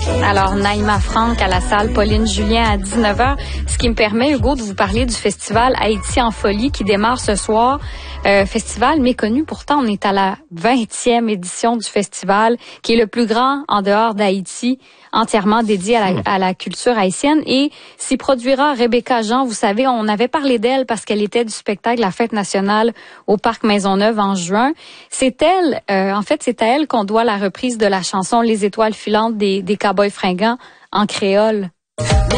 Alors, Naïma Franck à la salle Pauline Julien à 19h, ce qui me permet, Hugo, de vous parler du festival Haïti en folie qui démarre ce soir. Festival méconnu, pourtant on est à la 20e édition du festival, qui est le plus grand en dehors d'Haïti, entièrement dédié à la culture haïtienne. Et s'y produira Rebecca Jean, vous savez, on avait parlé d'elle parce qu'elle était du spectacle La Fête nationale au Parc Maisonneuve en juin. C'est elle, en fait, c'est à elle qu'on doit la reprise de la chanson Les étoiles filantes des Cowboys fringants en créole.